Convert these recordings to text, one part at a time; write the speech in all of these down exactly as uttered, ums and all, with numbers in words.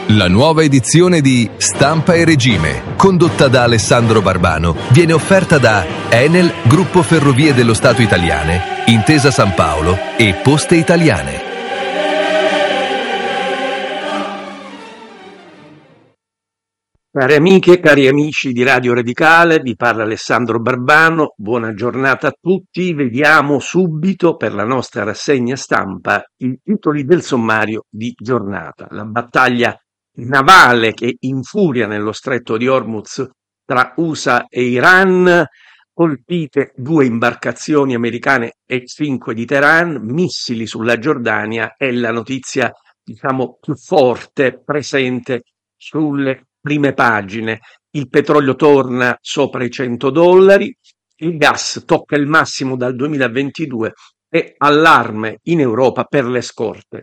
La nuova edizione di Stampa e Regime, condotta da Alessandro Barbano, viene offerta da Enel, Gruppo Ferrovie dello Stato Italiane, Intesa San Paolo e Poste Italiane. Cari amiche e cari amici di Radio Radicale, vi parla Alessandro Barbano, buona giornata a tutti. Vediamo subito per la nostra rassegna stampa i titoli del sommario di giornata. La battaglia navale che infuria nello stretto di Hormuz tra U S A e Iran, colpite due imbarcazioni americane e cinque di Teheran, missili sulla Giordania è la notizia, diciamo, più forte presente sulle prime pagine. Il petrolio torna sopra i cento dollari, il gas tocca il massimo dal duemilaventidue e allarme in Europa per le scorte.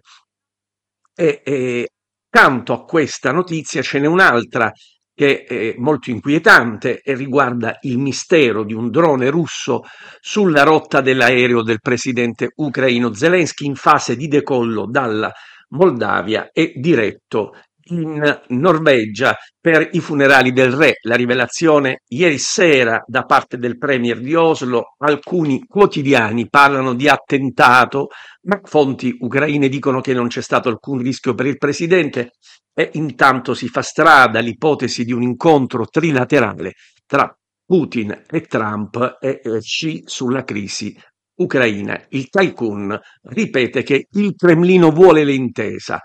E, e accanto a questa notizia ce n'è un'altra che è molto inquietante e riguarda il mistero di un drone russo sulla rotta dell'aereo del presidente ucraino Zelensky in fase di decollo dalla Moldavia e diretto in Norvegia per i funerali del re. La rivelazione ieri sera da parte del premier di Oslo. Alcuni quotidiani parlano di attentato, ma fonti ucraine dicono che non c'è stato alcun rischio per il presidente e intanto si fa strada l'ipotesi di un incontro trilaterale tra Putin e Trump e Xi sulla crisi ucraina. Il tycoon ripete che il Cremlino vuole l'intesa.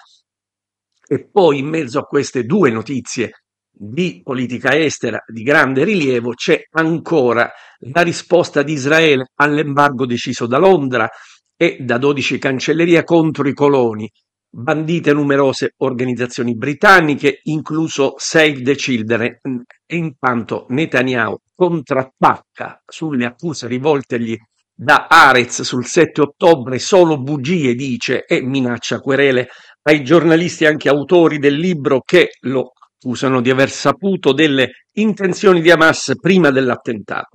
E poi in mezzo a queste due notizie di politica estera di grande rilievo c'è ancora la risposta di Israele all'embargo deciso da Londra e da dodici cancellerie contro i coloni, bandite numerose organizzazioni britanniche, incluso Save the Children, e intanto Netanyahu contrattacca sulle accuse rivoltegli da Haaretz sul sette ottobre, solo bugie dice, e minaccia querele ai giornalisti anche autori del libro che lo accusano di aver saputo delle intenzioni di Hamas prima dell'attentato.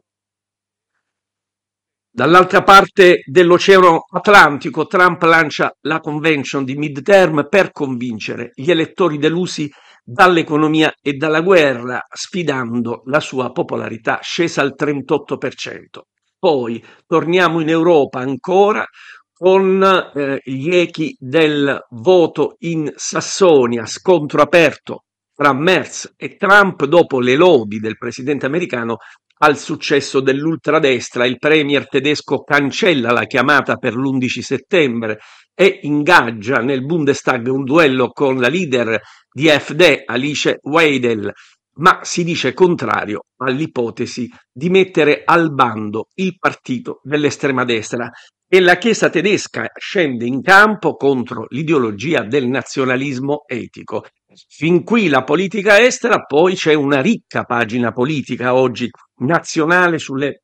Dall'altra parte dell'Oceano Atlantico, Trump lancia la convention di midterm per convincere gli elettori delusi dall'economia e dalla guerra, sfidando la sua popolarità scesa al trentotto per cento. Poi torniamo in Europa ancora con eh, gli echi del voto in Sassonia, scontro aperto tra Merz e Trump dopo le lodi del presidente americano al successo dell'ultradestra. Il premier tedesco cancella la chiamata per l'undici settembre e ingaggia nel Bundestag un duello con la leader di A F D, Alice Weidel, ma si dice contrario all'ipotesi di mettere al bando il partito dell'estrema destra. E la Chiesa tedesca scende in campo contro l'ideologia del nazionalismo etico. Fin qui la politica estera, poi c'è una ricca pagina politica oggi nazionale sulle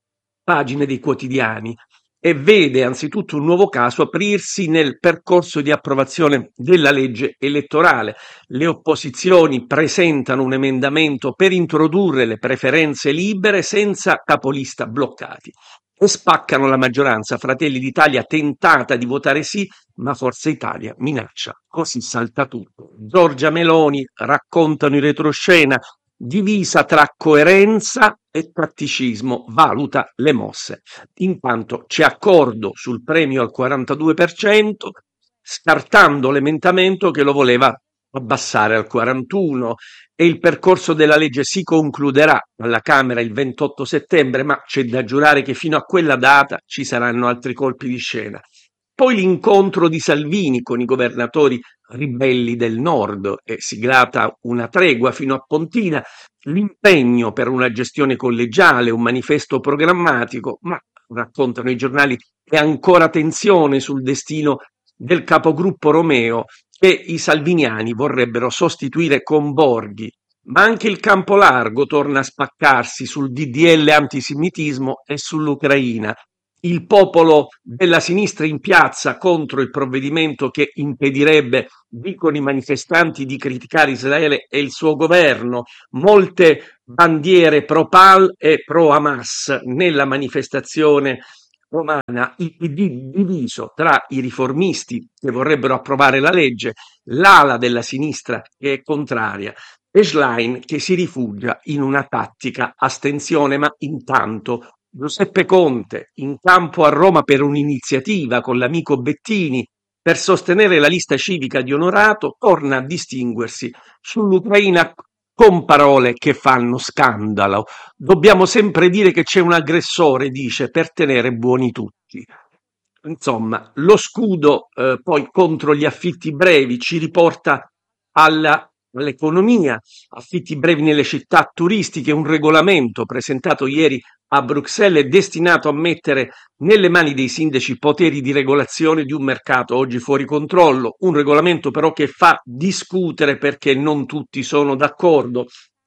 pagine dei quotidiani e vede anzitutto un nuovo caso aprirsi nel percorso di approvazione della legge elettorale. Le opposizioni presentano un emendamento per introdurre le preferenze libere senza capolista bloccati e spaccano la maggioranza. Fratelli d'Italia tentata di votare sì, ma Forza Italia minaccia, così salta tutto. Giorgia Meloni, raccontano in retroscena, divisa tra coerenza e tatticismo, valuta le mosse. Intanto c'è accordo sul premio al quarantadue per cento, scartando l'emendamento che lo voleva abbassare al quarantuno, e il percorso della legge si concluderà alla Camera il ventotto settembre, ma c'è da giurare che fino a quella data ci saranno altri colpi di scena. Poi l'incontro di Salvini con i governatori ribelli del nord è siglata una tregua fino a Pontina, l'impegno per una gestione collegiale, un manifesto programmatico, ma raccontano i giornali è ancora tensione sul destino del capogruppo Romeo che i salviniani vorrebbero sostituire con Borghi. Ma anche il campo largo torna a spaccarsi sul D D L antisemitismo e sull'Ucraina. Il popolo della sinistra in piazza contro il provvedimento che impedirebbe, dicono i manifestanti, di criticare Israele e il suo governo. Molte bandiere pro-Pal e pro-Hamas nella manifestazione romana, il P D diviso tra i riformisti che vorrebbero approvare la legge, l'ala della sinistra che è contraria e Schlein che si rifugia in una tattica astensione, ma intanto Giuseppe Conte in campo a Roma per un'iniziativa con l'amico Bettini per sostenere la lista civica di Onorato, torna a distinguersi sull'Ucraina con parole che fanno scandalo. Dobbiamo sempre dire che c'è un aggressore, dice, per tenere buoni tutti. Insomma, lo scudo eh, poi contro gli affitti brevi ci riporta alla, all'economia, affitti brevi nelle città turistiche, un regolamento presentato ieri a Bruxelles è destinato a mettere nelle mani dei sindaci poteri di regolazione di un mercato oggi fuori controllo, un regolamento però che fa discutere perché non tutti sono d'accordo.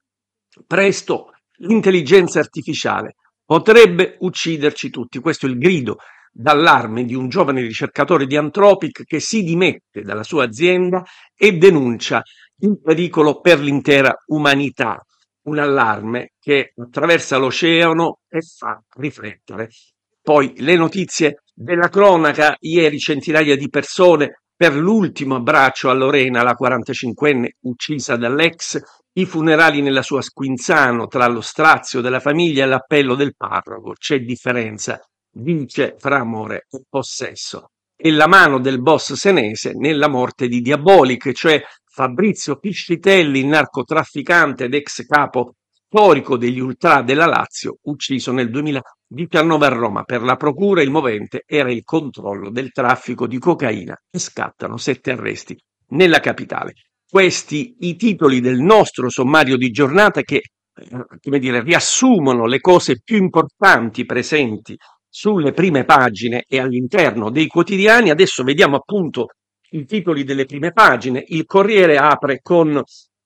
Presto l'intelligenza artificiale potrebbe ucciderci tutti, questo è il grido d'allarme di un giovane ricercatore di Anthropic che si dimette dalla sua azienda e denuncia il pericolo per l'intera umanità. Un allarme che attraversa l'oceano e fa riflettere. Poi le notizie della cronaca, ieri centinaia di persone per l'ultimo abbraccio a Lorena, la quarantacinquenne uccisa dall'ex, i funerali nella sua Squinzano tra lo strazio della famiglia e l'appello del parroco. C'è differenza, vince fra amore e possesso. E la mano del boss senese nella morte di Diabolic, cioè Fabrizio Piscitelli, il narcotrafficante ed ex capo storico degli ultra della Lazio, ucciso nel duemiladiciannove a Roma. Per la procura il movente era il controllo del traffico di cocaina e scattano sette arresti nella capitale. Questi i titoli del nostro sommario di giornata che, eh, come dire, riassumono le cose più importanti presenti sulle prime pagine e all'interno dei quotidiani. Adesso vediamo appunto i titoli delle prime pagine. Il Corriere apre con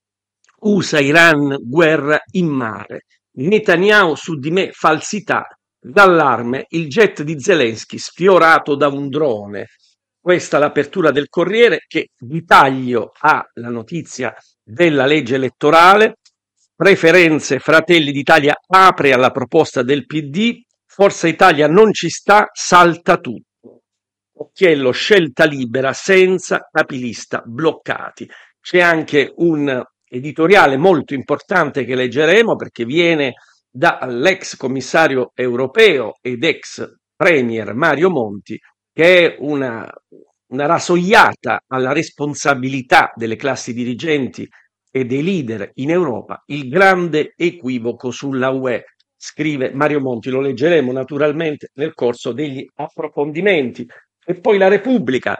U S A-Iran, guerra in mare. Netanyahu su di me, falsità. D'allarme, il jet di Zelensky sfiorato da un drone. Questa è l'apertura del Corriere che di taglio ha la notizia della legge elettorale. Preferenze Fratelli d'Italia apre alla proposta del P D. Forza Italia non ci sta, salta tutto. Occhiello, scelta libera senza capilista bloccati. C'è anche un editoriale molto importante che leggeremo perché viene dall'ex commissario europeo ed ex premier Mario Monti, che è una, una rasoiata alla responsabilità delle classi dirigenti e dei leader in Europa, il grande equivoco sulla U E. Scrive Mario Monti, lo leggeremo naturalmente nel corso degli approfondimenti. E poi la Repubblica,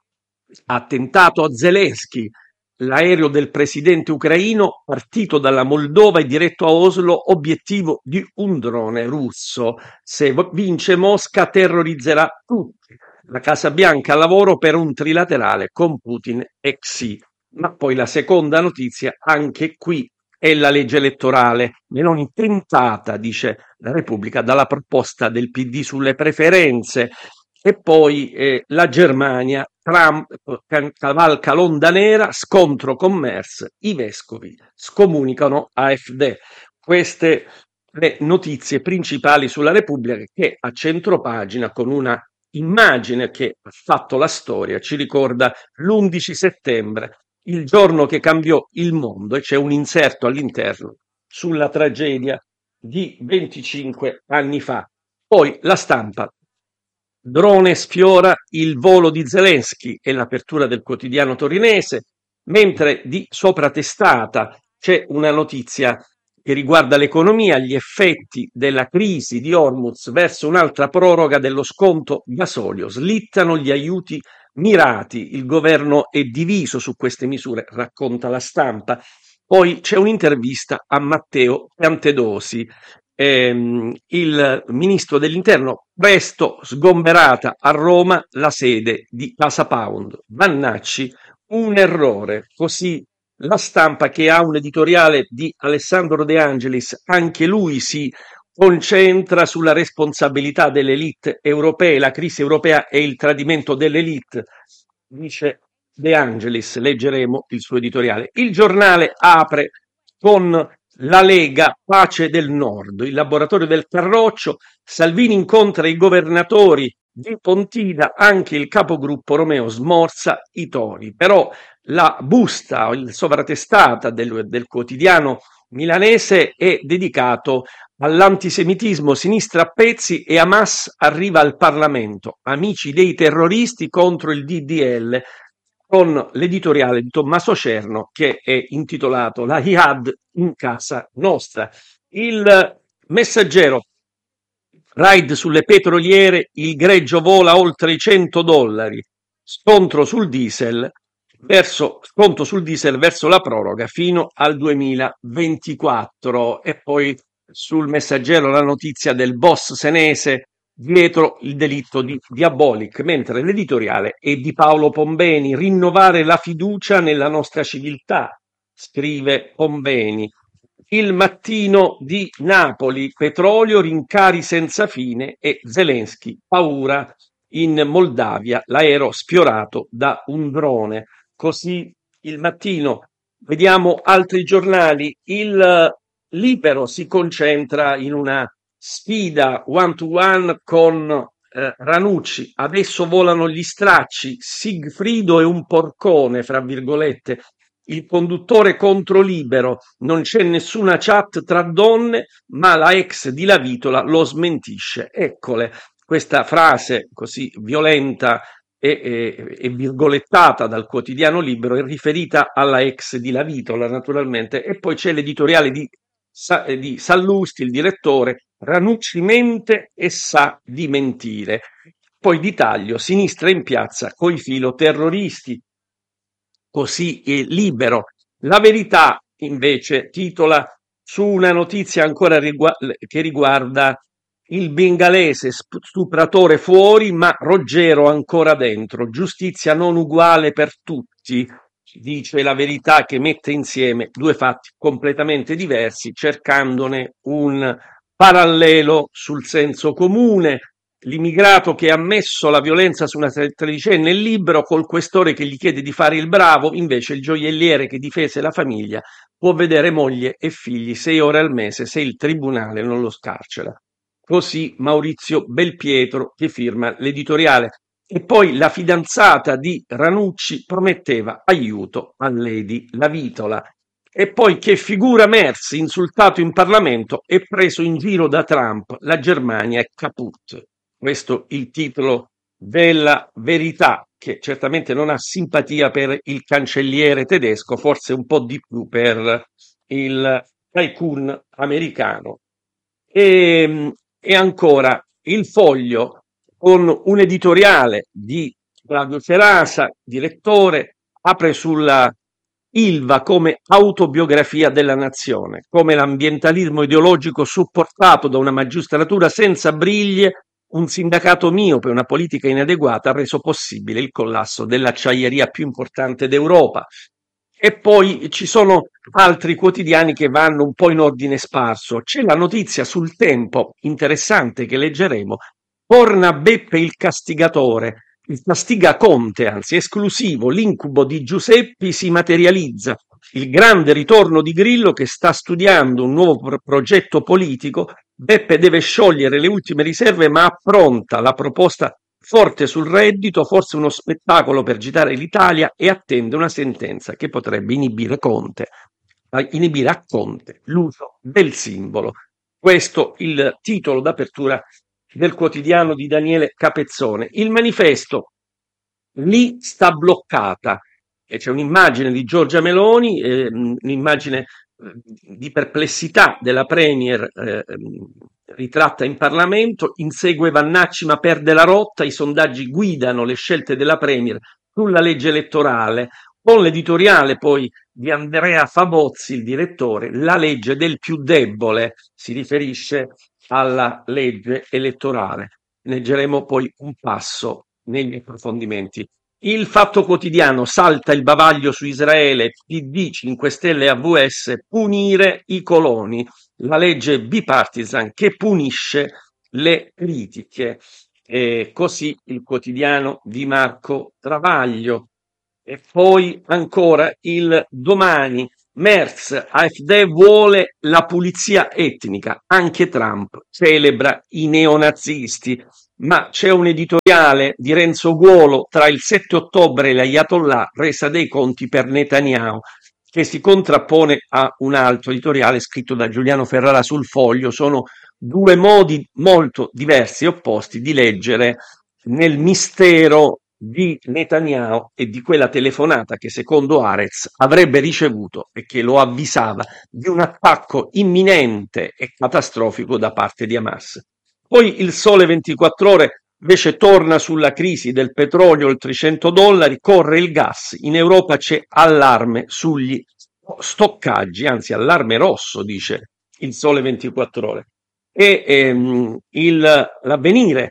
attentato a Zelensky, l'aereo del presidente ucraino partito dalla Moldova e diretto a Oslo, obiettivo di un drone russo. Se vince Mosca terrorizzerà tutti. La Casa Bianca al lavoro per un trilaterale con Putin e Xi. Ma poi la seconda notizia, anche qui, è la legge elettorale. Meloni tentata, dice la Repubblica, dalla proposta del P D sulle preferenze. E poi eh, la Germania, Trump cavalca l'onda nera, scontro con Merz, i vescovi scomunicano A F D. Queste le notizie principali sulla Repubblica che a centropagina con una immagine che ha fatto la storia ci ricorda l'undici settembre, il giorno che cambiò il mondo, e c'è un inserto all'interno sulla tragedia di venticinque anni fa. Poi la Stampa. Drone sfiora il volo di Zelensky e l'apertura del quotidiano torinese, mentre di sopratestata c'è una notizia che riguarda l'economia, gli effetti della crisi di Hormuz verso un'altra proroga dello sconto gasolio. Slittano gli aiuti mirati, il governo è diviso su queste misure, racconta la Stampa. Poi c'è un'intervista a Matteo Piantedosi, ehm, il ministro dell'interno. Presto sgomberata a Roma la sede di Casa Pound. Vannacci, un errore, così la Stampa, che ha un editoriale di Alessandro De Angelis, anche lui si concentra sulla responsabilità dell'elite europea, la crisi europea e il tradimento dell'elite, dice De Angelis. Leggeremo il suo editoriale. Il Giornale apre con La Lega, pace del Nord, il laboratorio del Carroccio, Salvini incontra i governatori di Pontina, anche il capogruppo Romeo smorza i tori. Però la busta, il sovratestata del, del quotidiano milanese è dedicato all'antisemitismo, sinistra a pezzi e Hamas arriva al Parlamento, amici dei terroristi contro il D D L, con l'editoriale di Tommaso Cerno che è intitolato La Jihad in casa nostra. Il Messaggero, raid sulle petroliere, il greggio vola oltre i cento dollari, scontro sul diesel, verso, sconto sul diesel verso la proroga fino al duemilaventiquattro. E poi sul Messaggero la notizia del boss senese dietro il delitto di Diabolic, mentre l'editoriale è di Paolo Pombeni, rinnovare la fiducia nella nostra civiltà, scrive Pombeni. Il Mattino di Napoli, petrolio, rincari senza fine e Zelensky, paura in Moldavia, l'aereo sfiorato da un drone. Così il Mattino. Vediamo altri giornali. Il Libero si concentra in una sfida one to one con eh, Ranucci. Adesso volano gli stracci. Sigfrido è un porcone, fra virgolette. Il conduttore contro Libero. Non c'è nessuna chat tra donne, ma la ex di Lavitola lo smentisce. Eccole. Questa frase così violenta e, e, e virgolettata dal quotidiano Libero è riferita alla ex di Lavitola, naturalmente. E poi c'è l'editoriale di di Sallusti, il direttore, Ranucci mente e sa di mentire. Poi di taglio, sinistra in piazza coi filoterroristi. Così è Libero. La Verità invece titola su una notizia ancora rigu- che riguarda il bengalese stupratore fuori, ma Roggero ancora dentro. Giustizia non uguale per tutti, dice La Verità, che mette insieme due fatti completamente diversi, cercandone un parallelo sul senso comune. L'immigrato che ha ammesso la violenza su una tredicenne è libero, col questore che gli chiede di fare il bravo, invece il gioielliere che difese la famiglia può vedere moglie e figli sei ore al mese se il tribunale non lo scarcera. Così Maurizio Belpietro, che firma l'editoriale. E poi la fidanzata di Ranucci prometteva aiuto a Lady Lavitola. E poi che figura Merz, insultato in Parlamento e preso in giro da Trump, la Germania è caput. Questo è il titolo della Verità, che certamente non ha simpatia per il cancelliere tedesco, forse un po' di più per il tycoon americano. E, e ancora il Foglio, con un editoriale di Claudio Cerasa, direttore, apre sulla Ilva come autobiografia della nazione, come l'ambientalismo ideologico supportato da una magistratura senza briglie, un sindacato miope e una politica inadeguata ha reso possibile il collasso dell'acciaieria più importante d'Europa. E poi ci sono altri quotidiani che vanno un po' in ordine sparso. C'è la notizia sul Tempo, interessante, che leggeremo. Torna Beppe il castigatore. Il castiga Conte, anzi esclusivo, l'incubo di Giuseppi si materializza. Il grande ritorno di Grillo che sta studiando un nuovo pro- progetto politico. Beppe deve sciogliere le ultime riserve, ma appronta la proposta forte sul reddito, forse uno spettacolo per agitare l'Italia, e attende una sentenza che potrebbe inibire Conte, eh, inibire a Conte l'uso del simbolo. Questo il titolo d'apertura del quotidiano di Daniele Capezzone. Il Manifesto, lì sta bloccata, e c'è un'immagine di Giorgia Meloni, eh, un'immagine eh, di perplessità della Premier eh, ritratta in Parlamento. Insegue Vannacci ma perde la rotta, i sondaggi guidano le scelte della Premier sulla legge elettorale, con l'editoriale poi di Andrea Fabozzi, il direttore, la legge del più debole, si riferisce alla legge elettorale. Leggeremo poi un passo negli approfondimenti. Il Fatto Quotidiano, salta il bavaglio su Israele, P D, cinque Stelle e A V S, punire i coloni, la legge bipartisan che punisce le critiche. E così il quotidiano di Marco Travaglio. E poi ancora il Domani, Merz, A F D vuole la pulizia etnica, anche Trump celebra i neonazisti, ma c'è un editoriale di Renzo Guolo tra il sette ottobre e l'Ayatollah, resa dei conti per Netanyahu, che si contrappone a un altro editoriale scritto da Giuliano Ferrara sul Foglio. Sono due modi molto diversi e opposti di leggere nel mistero di Netanyahu e di quella telefonata che secondo Haaretz avrebbe ricevuto e che lo avvisava di un attacco imminente e catastrofico da parte di Hamas. Poi il Sole ventiquattro Ore invece torna sulla crisi del petrolio oltre i cento dollari, corre il gas, in Europa c'è allarme sugli stoccaggi, anzi allarme rosso, dice il Sole ventiquattro Ore. E ehm, il, l'Avvenire,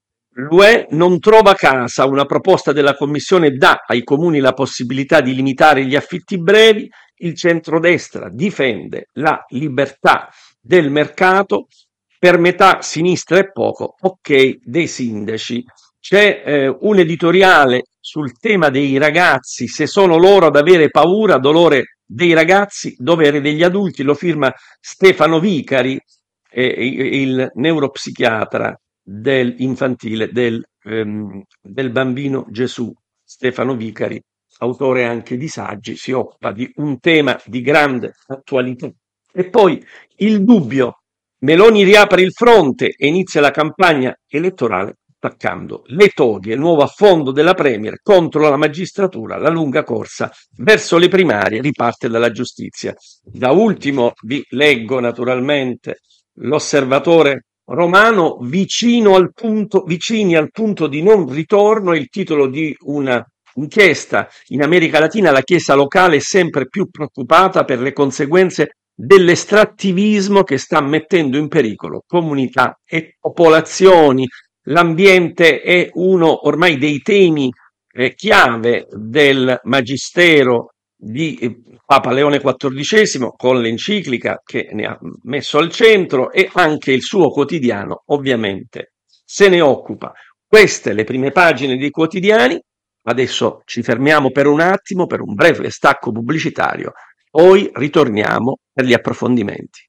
l'U E non trova casa, una proposta della Commissione dà ai comuni la possibilità di limitare gli affitti brevi, il centrodestra difende la libertà del mercato, per metà sinistra e poco ok dei sindaci. C'è eh, un editoriale sul tema dei ragazzi, se sono loro ad avere paura, dolore dei ragazzi, dovere degli adulti, lo firma Stefano Vicari, eh, il neuropsichiatra del infantile del, ehm, del bambino Gesù. Stefano Vicari, autore anche di saggi, si occupa di un tema di grande attualità. E poi il dubbio, Meloni riapre il fronte e inizia la campagna elettorale attaccando le toghe, il nuovo affondo della Premier contro la magistratura, la lunga corsa verso le primarie riparte dalla giustizia. Da ultimo vi leggo naturalmente l'Osservatore Romano, vicino al punto, vicini al punto di non ritorno, il titolo di una inchiesta in America Latina. La Chiesa locale è sempre più preoccupata per le conseguenze dell'estrattivismo che sta mettendo in pericolo comunità e popolazioni. L'ambiente è uno ormai dei temi eh, chiave del magistero di eh, Papa Leone quattordicesimo, con l'enciclica che ne ha messo al centro, e anche il suo quotidiano ovviamente se ne occupa. Queste le prime pagine dei quotidiani. Adesso ci fermiamo per un attimo per un breve stacco pubblicitario, poi ritorniamo per gli approfondimenti.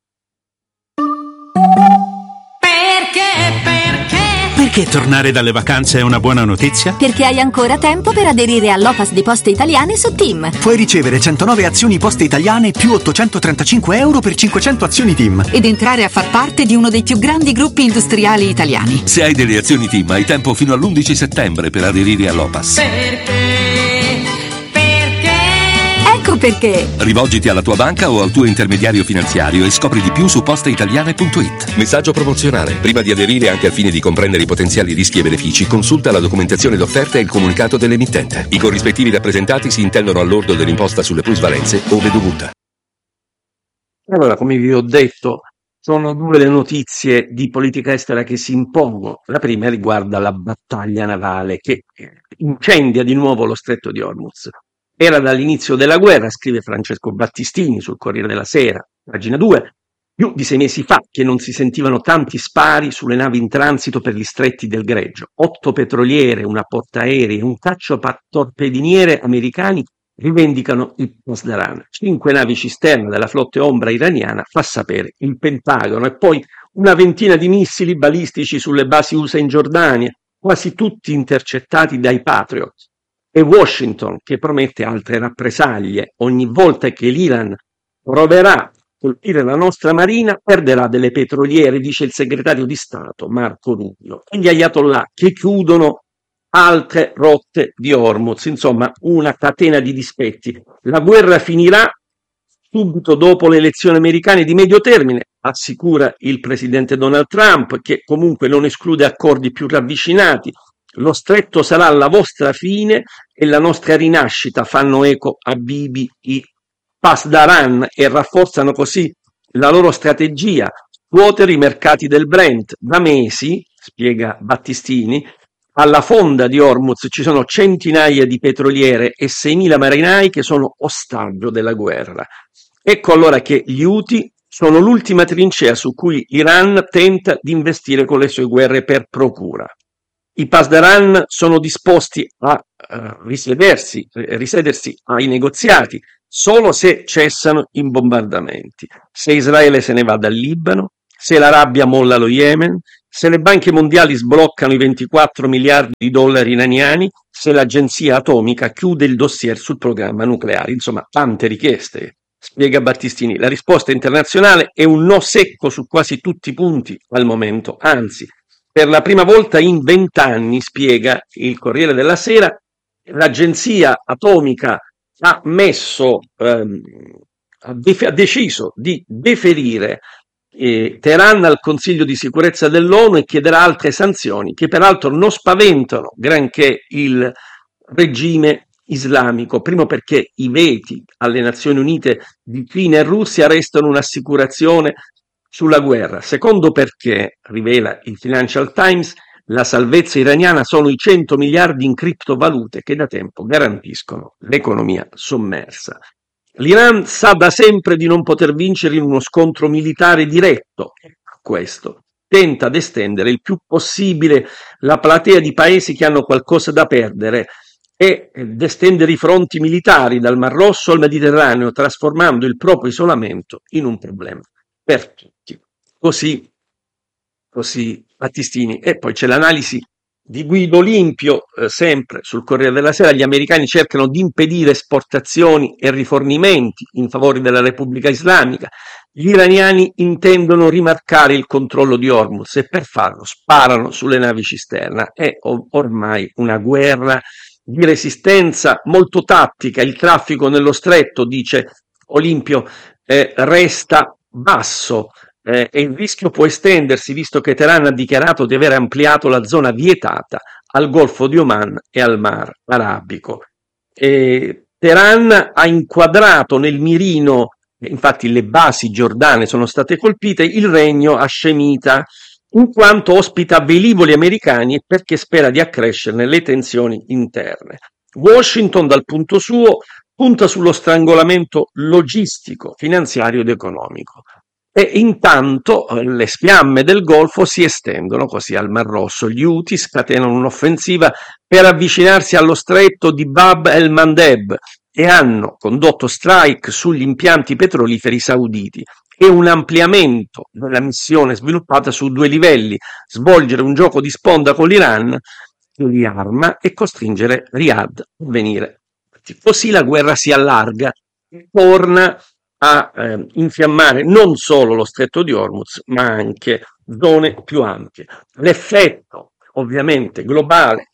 Perché? Perché? Perché tornare dalle vacanze è una buona notizia? Perché hai ancora tempo per aderire all'O P A S di Poste Italiane su TIM. Puoi ricevere centonove azioni Poste Italiane più ottocentotrentacinque euro per cinquecento azioni TIM. Ed entrare a far parte di uno dei più grandi gruppi industriali italiani. Se hai delle azioni TIM hai tempo fino all'undici settembre per aderire all'O P A S. Perché? Perché? Ecco perché. Rivolgiti alla tua banca o al tuo intermediario finanziario e scopri di più su posteitaliane punto it. Messaggio promozionale. Prima di aderire, anche al fine di comprendere i potenziali rischi e benefici, consulta la documentazione d'offerta e il comunicato dell'emittente. I corrispettivi rappresentati si intendono al lordo dell'imposta sulle plusvalenze ove dovuta. Allora, come vi ho detto, sono due le notizie di politica estera che si impongono. La prima riguarda la battaglia navale che incendia di nuovo lo stretto di Hormuz. Era dall'inizio della guerra, scrive Francesco Battistini sul Corriere della Sera, pagina due, più di sei mesi fa che non si sentivano tanti spari sulle navi in transito per gli stretti del Greggio. Otto petroliere, una portaerei e un cacciatorpediniere americani rivendicano il Pasdaran. Cinque navi cisterna della flotta ombra iraniana, fa sapere il Pentagono, e poi una ventina di missili balistici sulle basi U S A in Giordania, quasi tutti intercettati dai Patriot. E Washington che promette altre rappresaglie ogni volta che l'Iran proverà a colpire la nostra marina, perderà delle petroliere, dice il segretario di Stato Marco Rubio. E gli Ayatollah che chiudono altre rotte di Hormuz, insomma una catena di dispetti. La guerra finirà subito dopo le elezioni americane di medio termine, assicura il presidente Donald Trump, che comunque non esclude accordi più ravvicinati. Lo stretto sarà la vostra fine e la nostra rinascita, fanno eco a Bibi i Pasdaran e rafforzano così la loro strategia. Scuotere i mercati del Brent. Da mesi, spiega Battistini, alla fonda di Hormuz ci sono centinaia di petroliere e seimila marinai che sono ostaggio della guerra. Ecco allora che gli Houthi sono l'ultima trincea su cui l'Iran tenta di investire con le sue guerre per procura. I Pasdaran sono disposti a uh, risedersi, risedersi ai negoziati solo se cessano i bombardamenti, se Israele se ne va dal Libano, se l'Arabia molla lo Yemen, se le banche mondiali sbloccano i ventiquattro miliardi di dollari iraniani, se l'agenzia atomica chiude il dossier sul programma nucleare. Insomma, tante richieste, spiega Battistini. La risposta internazionale è un no secco su quasi tutti i punti al momento, anzi, per la prima volta in vent'anni, spiega il Corriere della Sera, l'agenzia atomica ha messo, ehm, ha, def- ha deciso di deferire eh, Teheran al Consiglio di sicurezza dell'ONU e chiederà altre sanzioni che peraltro non spaventano granché il regime islamico, primo perché i veti alle Nazioni Unite di Cina e Russia restano un'assicurazione sulla guerra, secondo perché, rivela il Financial Times, la salvezza iraniana sono i cento miliardi in criptovalute che da tempo garantiscono l'economia sommersa. L'Iran sa da sempre di non poter vincere in uno scontro militare diretto. Questo tenta di estendere il più possibile la platea di paesi che hanno qualcosa da perdere e di estendere i fronti militari dal Mar Rosso al Mediterraneo, trasformando il proprio isolamento in un problema per tutti. Così, così Battistini. E poi c'è l'analisi di Guido Olimpio, eh, sempre sul Corriere della Sera. Gli americani cercano di impedire esportazioni e rifornimenti in favore della Repubblica Islamica. Gli iraniani intendono rimarcare il controllo di Hormuz e per farlo sparano sulle navi cisterna. È ormai una guerra di resistenza molto tattica. Il traffico nello stretto, dice Olimpio, eh, resta basso. Eh, e il rischio può estendersi visto che Teheran ha dichiarato di aver ampliato la zona vietata al Golfo di Oman e al Mar Arabico. E Teheran ha inquadrato nel mirino, infatti le basi giordane sono state colpite, il regno hascemita, in quanto ospita velivoli americani e perché spera di accrescerne le tensioni interne. Washington, dal punto suo, punta sullo strangolamento logistico, finanziario ed economico. E intanto le fiamme del Golfo si estendono così al Mar Rosso. Gli Houthi scatenano un'offensiva per avvicinarsi allo stretto di Bab el-Mandeb e hanno condotto strike sugli impianti petroliferi sauditi e un ampliamento della missione sviluppata su due livelli: svolgere un gioco di sponda con l'Iran che li arma e costringere Riyadh a venire. Così la guerra si allarga e torna a eh, infiammare non solo lo stretto di Hormuz, ma anche zone più ampie. L'effetto ovviamente globale,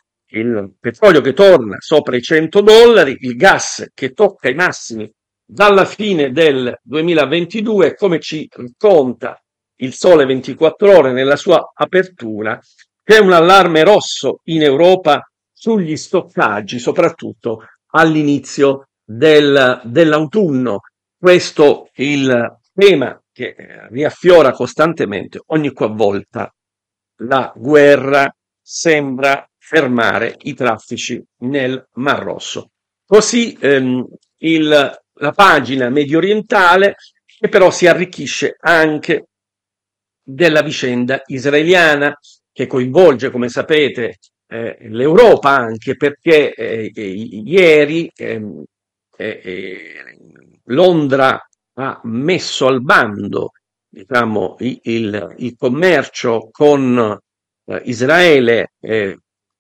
il petrolio che torna sopra i cento dollari, il gas che tocca i massimi dalla fine del duemilaventidue, come ci racconta il Sole ventiquattro Ore nella sua apertura, c'è un allarme rosso in Europa sugli stoccaggi, soprattutto all'inizio del, dell'autunno. Questo è il tema che riaffiora costantemente ogni qualvolta la guerra sembra fermare i traffici nel Mar Rosso. Così ehm, il, la pagina medio orientale, che però si arricchisce anche della vicenda israeliana, che coinvolge, come sapete, eh, l'Europa, anche perché eh, eh, ieri eh, eh, Londra ha messo al bando, diciamo, il, il, il commercio con eh, Israele eh,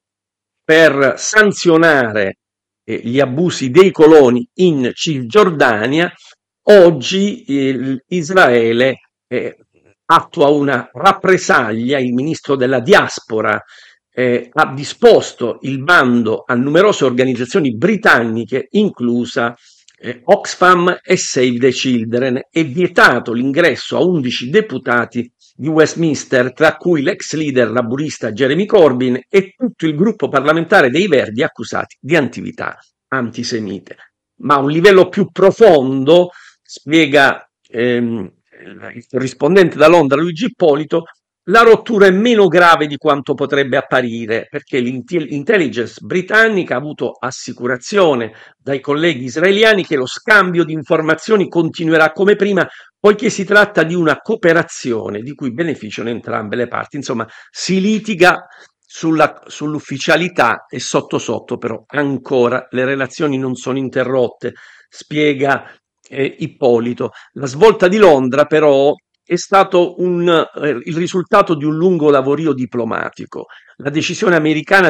per sanzionare eh, gli abusi dei coloni in Cisgiordania. Oggi eh, Israele eh, attua una rappresaglia. Il ministro della diaspora eh, ha disposto il bando a numerose organizzazioni britanniche, inclusa Eh, Oxfam e Save the Children, e vietato l'ingresso a undici deputati di Westminster, tra cui l'ex leader laburista Jeremy Corbyn e tutto il gruppo parlamentare dei Verdi, accusati di attività antisemite. Ma a un livello più profondo, spiega ehm, il corrispondente da Londra Luigi Ippolito, la rottura è meno grave di quanto potrebbe apparire, perché l'intelligence britannica ha avuto assicurazione dai colleghi israeliani che lo scambio di informazioni continuerà come prima, poiché si tratta di una cooperazione di cui beneficiano entrambe le parti. Insomma, si litiga sulla, sull'ufficialità e sotto sotto però ancora le relazioni non sono interrotte. spiega eh, Ippolito. La svolta di Londra, però, è stato un, eh, il risultato di un lungo lavorio diplomatico. La decisione americana